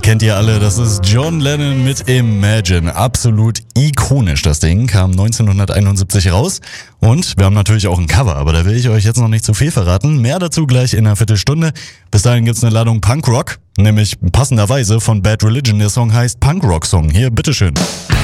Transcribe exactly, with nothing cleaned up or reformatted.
kennt ihr alle, das ist John Lennon mit Imagine. Absolut ikonisch, das Ding. Kam neunzehnhunderteinundsiebzig raus. Und wir haben natürlich auch ein Cover, aber da will ich euch jetzt noch nicht zu viel verraten. Mehr dazu gleich in einer Viertelstunde. Bis dahin gibt's eine Ladung Punkrock, nämlich passenderweise von Bad Religion. Der Song heißt Punkrock Song. Hier, bitteschön.